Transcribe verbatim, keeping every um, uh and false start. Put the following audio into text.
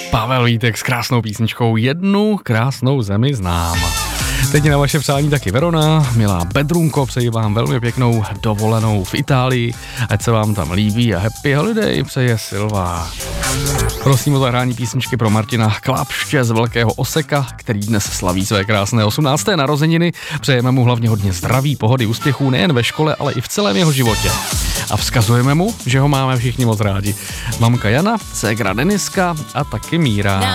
Pavel Vítek s krásnou písničkou Jednu krásnou zemi znám. Teď je na vaše přání taky Verona, milá Bedrunko, přeji vám velmi pěknou dovolenou v Itálii, ať se vám tam líbí a happy holiday přeje Silva. Prosím o zahrání písničky pro Martina Klapště z Velkého Oseka, který dnes slaví své krásné osmnácté narozeniny. Přejeme mu hlavně hodně zdraví, pohody, úspěchů nejen ve škole, ale i v celém jeho životě. A vzkazujeme mu, že ho máme všichni moc rádi. Mamka Jana, ségra Deniska a taky Míra.